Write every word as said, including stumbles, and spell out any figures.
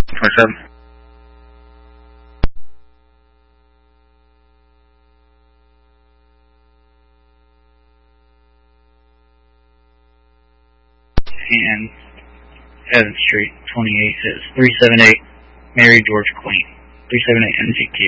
twenty-seven. And Evans Street, twenty-eight, says three seven eight Mary George Queen. three seven eight M G Q.